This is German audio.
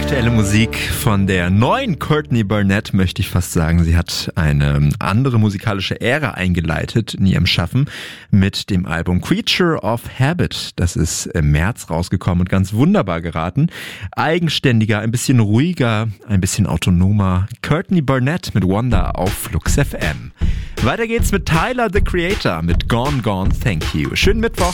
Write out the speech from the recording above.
Aktuelle Musik von der neuen Courtney Barnett, möchte ich fast sagen. Sie hat eine andere musikalische Ära eingeleitet in ihrem Schaffen mit dem Album Creature of Habit. Das ist im März rausgekommen und ganz wunderbar geraten. Eigenständiger, ein bisschen ruhiger, ein bisschen autonomer. Courtney Barnett mit Wonder auf Flux FM. Weiter geht's mit Tyler, the Creator, mit Gone Gone Thank You. Schönen Mittwoch.